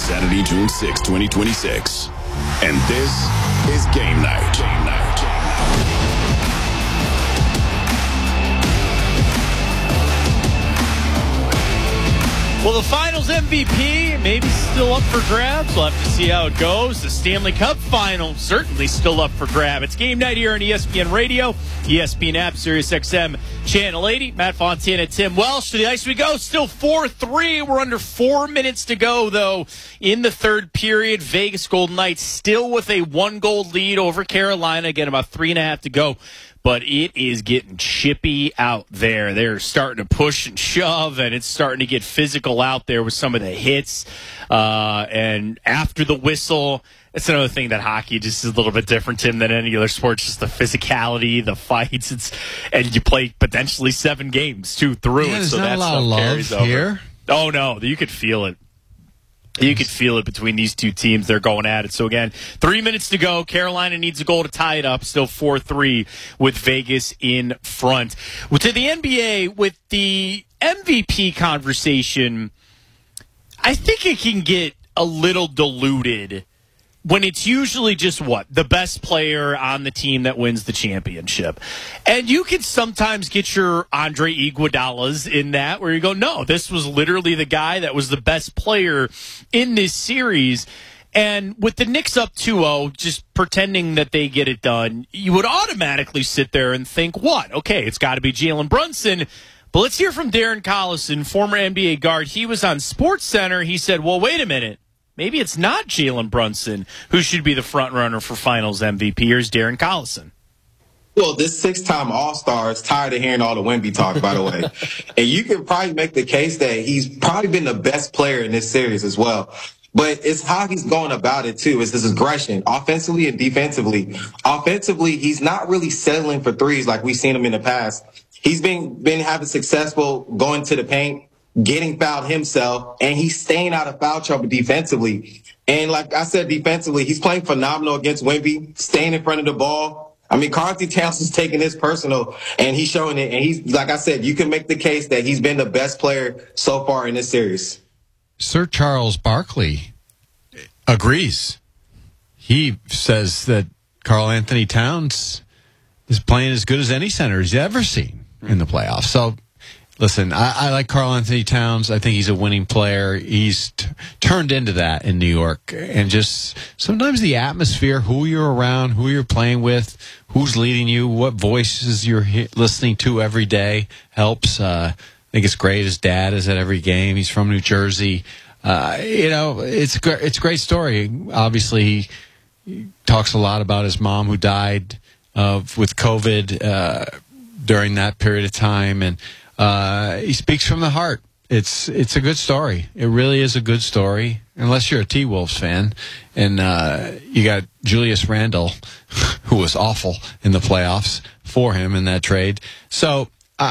Saturday, June 6, 2026. And this is Game Night. Game Night. Well, the Finals MVP maybe still up for grabs. We'll have to see how it goes. The Stanley Cup Final certainly still up for grab. It's Game Night here on ESPN Radio, ESPN app, Sirius XM, Channel 80. Matt Fontana, Tim Welsh. To the ice we go. Still 4-3. We're under 4 minutes to go, though, in the third period. Vegas Golden Knights still with a 1-goal lead over Carolina. Again, about 3.5 to go. But it is getting chippy out there. They're starting to push and shove, and it's starting to get physical out there with some of the hits. And after the whistle, it's another thing that hockey just is a little bit different, Tim, than any other sport. Just the physicality, the fights. And you play potentially 7 games, too, through it. There's not a lot of love here. Oh, no. You could feel it. You could feel it between these two teams. They're going at it. So, again, 3 minutes to go. Carolina needs a goal to tie it up. Still 4-3 with Vegas in front. Well, to the NBA, with the MVP conversation, I think it can get a little diluted when it's usually just the best player on the team that wins the championship. And you can sometimes get your Andre Iguodalas in that, where you go, no, this was literally the guy that was the best player in this series. And with the Knicks up 2-0, just pretending that they get it done, you would automatically sit there and think, what? Okay, it's got to be Jalen Brunson. But let's hear from Darren Collison, former NBA guard. He was on SportsCenter. He said, well, wait a minute. Maybe it's not Jalen Brunson who should be the front runner for Finals MVP. Here's Darren Collison. Well, this 6-time All-Star is tired of hearing all the Wemby talk, by the way. And you can probably make the case that he's probably been the best player in this series as well. But it's how he's going about it, too. It's his aggression, offensively and defensively. Offensively, he's not really settling for threes like we've seen him in the past. He's been having successful going to the paint, getting fouled himself, and he's staying out of foul trouble defensively. And like I said, defensively, he's playing phenomenal against Wemby, staying in front of the ball. I mean, Karl-Anthony Towns is taking this personal, and he's showing it. And he's, like I said, you can make the case that he's been the best player so far in this series. Sir Charles Barkley agrees. He says that Karl-Anthony Towns is playing as good as any center he's ever seen in the playoffs. So, listen, I like Karl-Anthony Towns. I think he's a winning player. He's turned into that in New York. And just sometimes the atmosphere, who you're around, who you're playing with, who's leading you, what voices you're listening to every day helps. I think it's great. His dad is at every game. He's from New Jersey. It's a great story. Obviously, he talks a lot about his mom who died with COVID during that period of time. And he speaks from the heart. It's a good story. It really is a good story, unless you're a T-Wolves fan. And you got Julius Randle, who was awful in the playoffs for him in that trade. So,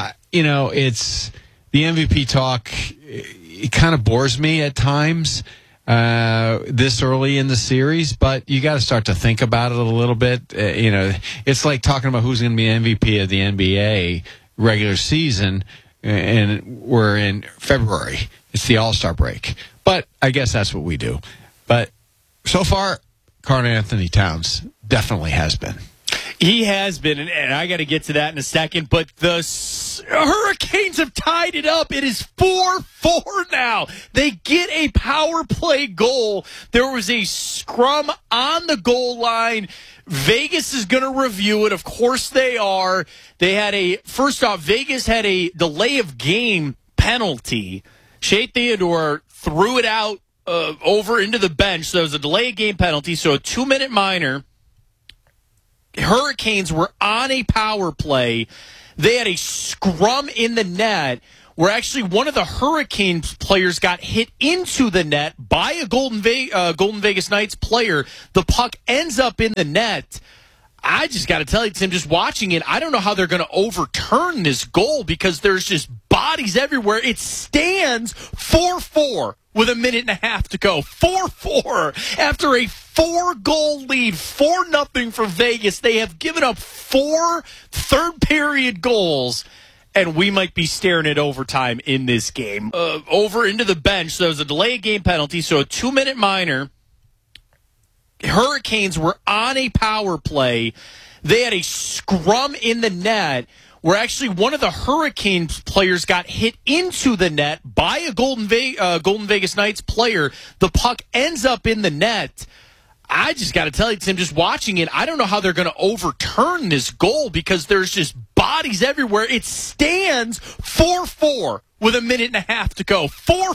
it's the MVP talk. It kind of bores me at times this early in the series, but you got to start to think about it a little bit. It's like talking about who's going to be MVP of the NBA regular season, and we're in February. It's the All-Star break. But I guess that's what we do. But so far, Karl-Anthony Towns definitely has been. He has been, and I got to get to that in a second, but the Hurricanes have tied it up. It is 4-4 now. They get a power play goal. There was a scrum on the goal line. Vegas is going to review it. Of course they are. First off, Vegas had a delay of game penalty. Shea Theodore threw it out over into the bench. So it was a delay of game penalty, so a 2-minute minor. Hurricanes were on a power play. They had a scrum in the net where actually one of the Hurricanes players got hit into the net by a Golden Vegas Knights player. The puck ends up in the net. I just got to tell you, Tim, just watching it, I don't know how they're going to overturn this goal because there's just bodies everywhere. It stands 4-4 with 1.5 minutes to go. 4-4 after a 4-goal lead, 4-0 for Vegas. They have given up 4 third-period goals. and we might be staring at overtime in this game. Over into the bench, so there was a delay of game penalty, so a 2-minute minor. Hurricanes were on a power play. They had a scrum in the net where actually one of the Hurricanes players got hit into the net by a Golden Vegas Knights player. The puck ends up in the net. I just got to tell you, Tim, just watching it, I don't know how they're going to overturn this goal because there's just bodies everywhere. It stands 4-4 with a minute and a half to go.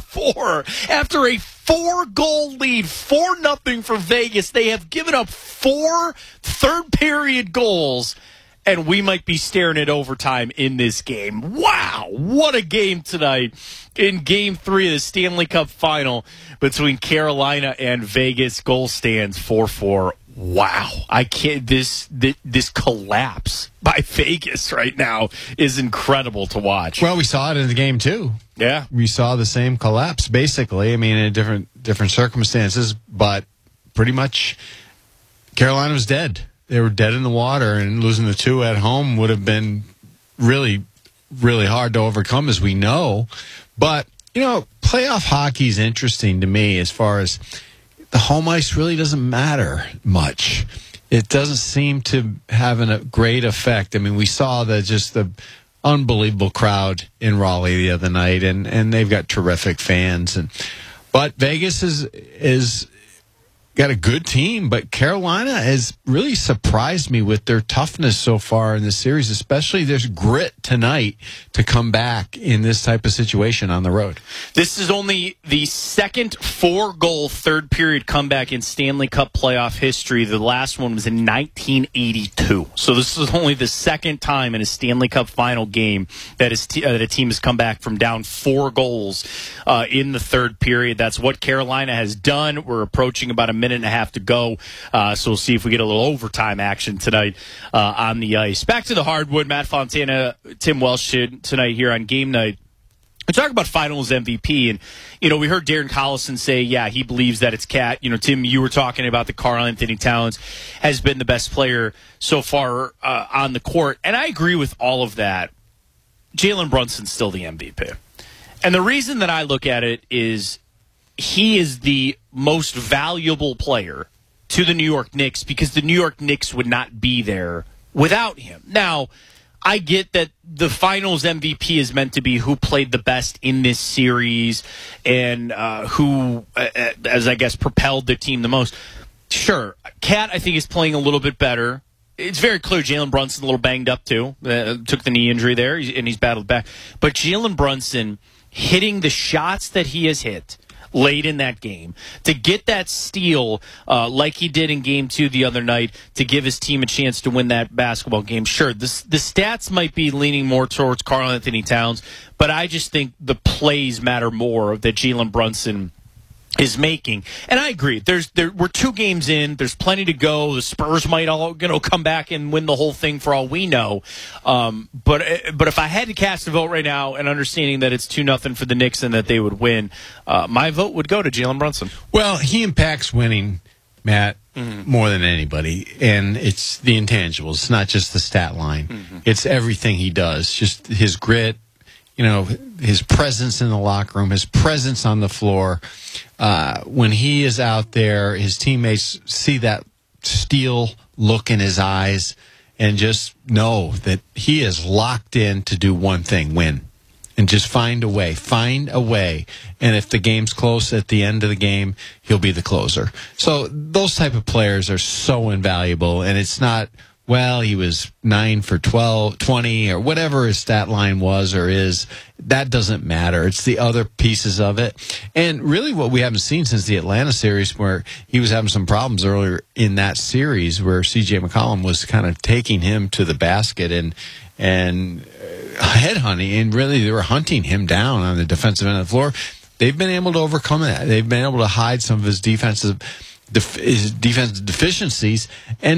4-4 after a 4-goal lead, 4-0 for Vegas. They have given up 4 third-period goals, and we might be staring at overtime in this game. Wow, what a game tonight in Game 3 of the Stanley Cup Final between Carolina and Vegas. Goal stands 4-4. Wow, I can't. This collapse by Vegas right now is incredible to watch. Well, we saw it in the game too. Yeah, we saw the same collapse basically. I mean, in different circumstances, but pretty much Carolina was dead. They were dead in the water, and losing the 2 at home would have been really, really hard to overcome, as we know. But playoff hockey is interesting to me as far as the home ice really doesn't matter much. It doesn't seem to have a great effect. I mean, we saw the unbelievable crowd in Raleigh the other night, and they've got terrific fans. But Vegas is got a good team, but Carolina has really surprised me with their toughness so far in this series, especially their grit tonight to come back in this type of situation on the road. This is only the second 4-goal third-period comeback in Stanley Cup playoff history. The last one was in 1982. So this is only the second time in a Stanley Cup final game that a team has come back from down 4 goals in the third period. That's what Carolina has done. We're approaching about a minute and a half to go, so we'll see if we get a little overtime action tonight on the ice. Back to the hardwood. Matt Fontana, Tim Welsh tonight here on Game Night. We talk about Finals MVP, and we heard Darren Collison say, yeah, he believes that it's Cat. Tim, you were talking about the Karl-Anthony Towns has been the best player so far on the court, and I agree with all of that. Jalen Brunson's still the MVP, and the reason that I look at it is he is the most valuable player to the New York Knicks because the New York Knicks would not be there without him. Now, I get that the Finals MVP is meant to be who played the best in this series and who, as I guess, propelled the team the most. Sure, Cat, I think, is playing a little bit better. It's very clear Jalen Brunson's a little banged up, too. Took the knee injury there, and he's battled back. But Jalen Brunson hitting the shots that he has hit late in that game, to get that steal like he did in Game 2 the other night, to give his team a chance to win that basketball game. Sure, the stats might be leaning more towards Karl-Anthony Towns, but I just think the plays matter more that Jalen Brunson is making. And I agree. We're 2 games in. There's plenty to go. The Spurs might all come back and win the whole thing for all we know. But if I had to cast a vote right now, and understanding that it's 2-0 for the Knicks and that they would win, my vote would go to Jalen Brunson. Well, he impacts winning, Matt, more than anybody. And it's the intangibles. It's not just the stat line. It's everything he does. Just his grit, his presence in the locker room, his presence on the floor. When he is out there, his teammates see that steel look in his eyes and just know that he is locked in to do one thing, win. And just find a way. And if the game's close at the end of the game, he'll be the closer. So those type of players are so invaluable, and it's not, well, he was 9 for 20, or whatever his stat line was or is. That doesn't matter. It's the other pieces of it. And really what we haven't seen since the Atlanta series, where he was having some problems earlier in that series, where C.J. McCollum was kind of taking him to the basket and headhunting, and really they were hunting him down on the defensive end of the floor. They've been able to overcome that. They've been able to hide some of his defensive deficiencies, and